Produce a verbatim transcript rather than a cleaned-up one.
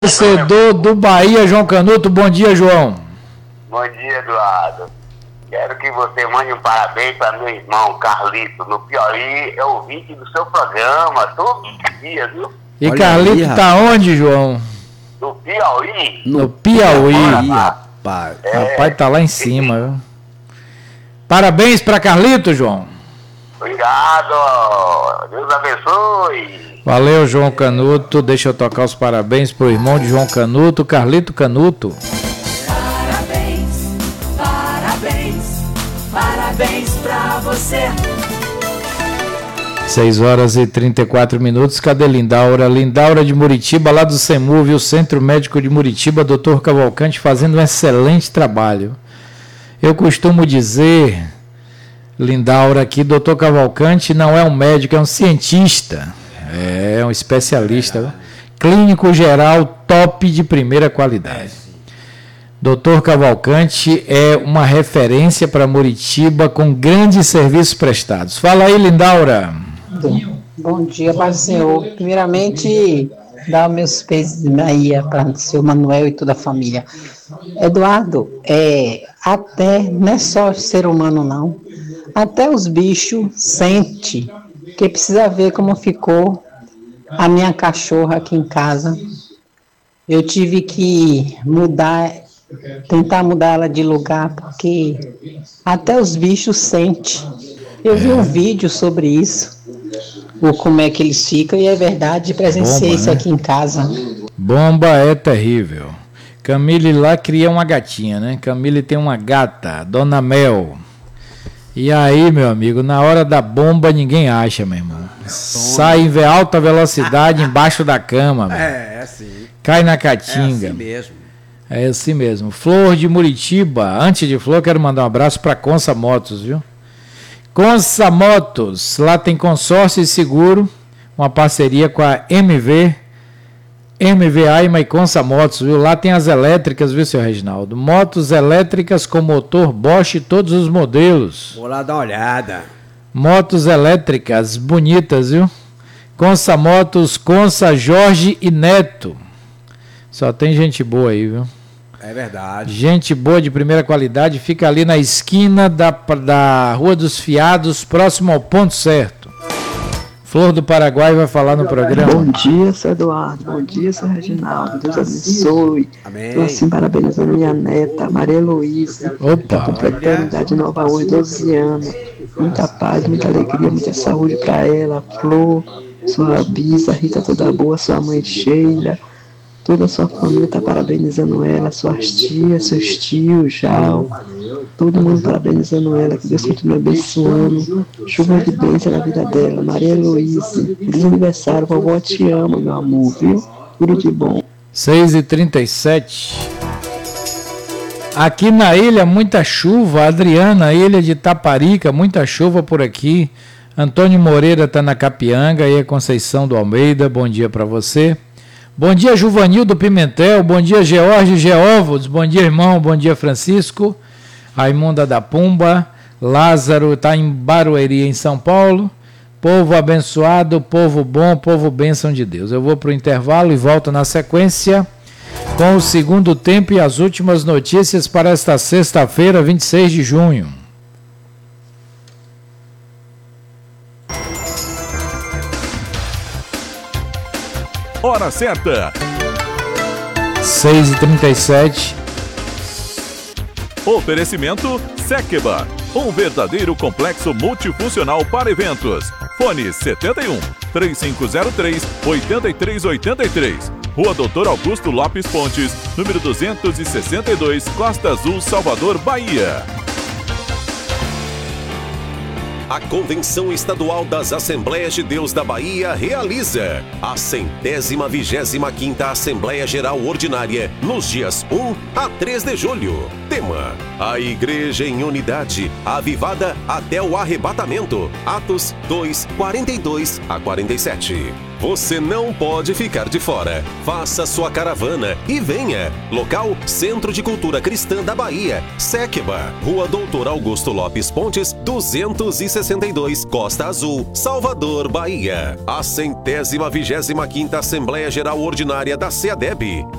Torcedor do Bahia, João Canuto. Bom dia, João. Bom dia, Eduardo. Quero que você mande um parabéns para meu irmão Carlito, no Piauí. É ouvinte do seu programa todos os dias, viu? E Olha Carlito aí, tá onde, João? No Piauí. No Piauí. Ih, rapaz. É, Rapaz, tá lá em cima, viu? Parabéns pra Carlito, João. Obrigado. Deus abençoe. Valeu, João Canuto. Deixa eu tocar os parabéns pro irmão de João Canuto, Carlito Canuto. Parabéns, parabéns, parabéns pra você. seis horas e trinta e quatro minutos. Cadê Lindaura? Lindaura de Muritiba, lá do SEMUV, o Centro Médico de Muritiba, doutor Cavalcante, fazendo um excelente trabalho. Eu costumo dizer, Lindaura, que doutor Cavalcante não é um médico, é um cientista. É um especialista. Clínico geral top de primeira qualidade. doutor Cavalcante é uma referência para Muritiba com grandes serviços prestados. Fala aí, Lindaura. Bom, bom dia, Pai do Senhor. Primeiramente, dar meus pesos de Bahia para o seu Manuel e toda a família. Eduardo, é, até, não é só ser humano não, até os bichos sentem, que precisa ver como ficou a minha cachorra aqui em casa. Eu tive que mudar, tentar mudar ela de lugar, porque até os bichos sentem. Eu vi um vídeo sobre isso, o como é que eles ficam, e é verdade, presenciei Bomba, isso né? aqui em casa. Bomba é terrível. Camille lá cria uma gatinha, né? Camille tem uma gata, Dona Mel. E aí, meu amigo, na hora da bomba ninguém acha, meu irmão. Sai em alta velocidade embaixo da cama, meu. É, é assim. Cai na É caatinga. assim mesmo. É assim mesmo. Flor de Muritiba. Antes de Flor, quero mandar um abraço para Consa Motos, viu? Consa Motos. Lá tem consórcio e seguro. Uma parceria com a M V. M V Aima e Consa Motos, viu? Lá tem as elétricas, viu, seu Reginaldo? Motos elétricas com motor Bosch, todos os modelos. Vou lá dar uma olhada. Motos elétricas bonitas, viu? Consa Motos, Consa, Jorge e Neto. Só tem gente boa aí, viu? É verdade. Gente boa de primeira qualidade. Fica ali na esquina da, da Rua dos Fiados, próximo ao ponto certo. Flor do Paraguai vai falar no programa. Bom dia, seu Eduardo. Bom dia, seu Reginaldo. Deus abençoe. Amém. Estou assim parabenizando minha neta, Maria Luísa. Está Opa! completando idade nova hoje, doze anos. Muita paz, muita alegria, muita saúde para ela. Flor, sua bisa, Rita toda boa, sua mãe Sheila. Toda a sua família está parabenizando ela, suas tias, seus tios, Jal. Todo mundo parabenizando ela, que Deus continue abençoando. Chuva de bênção na vida dela. Maria Luísa, feliz aniversário, vovó te ama, meu amor, viu? Tudo de bom. seis e trinta e sete. Aqui na ilha, muita chuva. Adriana, ilha de Taparica, muita chuva por aqui. Antônio Moreira está na Capianga e a Conceição do Almeida. Bom dia para você. Bom dia, Juvanil do Pimentel. Bom dia, George Geóvodos. Bom dia, irmão. Bom dia, Francisco. Raimunda da Pumba. Lázaro está em Barueri, em São Paulo. Povo abençoado, povo bom, povo bênção de Deus. Eu vou para o intervalo e volto na sequência com o segundo tempo e as últimas notícias para esta sexta-feira, vinte e seis de junho. Hora certa. seis e trinta e sete. Oferecimento Sekeba, um verdadeiro complexo multifuncional para eventos. Fone setenta e um, três cinco zero três, oito três oito três. Rua Doutor Augusto Lopes Pontes, número duzentos e sessenta e dois, Costa Azul, Salvador, Bahia. A Convenção Estadual das Assembleias de Deus da Bahia realiza a centésima vigésima quinta Assembleia Geral Ordinária nos dias um a três de julho. Tema: a Igreja em Unidade, avivada até o arrebatamento. Atos dois, quarenta e dois a quarenta e sete. Você não pode ficar de fora. Faça sua caravana e venha. Local: Centro de Cultura Cristã da Bahia, Séqueba, Rua Doutor Augusto Lopes Pontes, duzentos e sessenta e dois, Costa Azul, Salvador, Bahia. A centésima vigésima quinta Assembleia Geral Ordinária da SEADEB.